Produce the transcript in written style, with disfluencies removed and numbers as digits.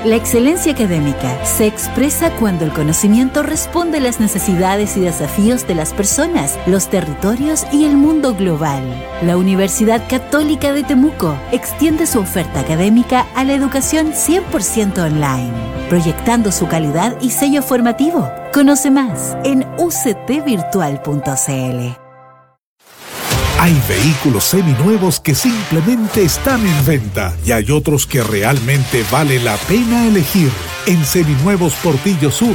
La excelencia académica se expresa cuando el conocimiento responde a las necesidades y desafíos de las personas, los territorios y el mundo global. La Universidad Católica de Temuco extiende su oferta académica a la educación 100% online, proyectando su calidad y sello formativo. Conoce más en uctvirtual.cl. Hay vehículos seminuevos que simplemente están en venta y hay otros que realmente vale la pena elegir. En Seminuevos Portillo Sur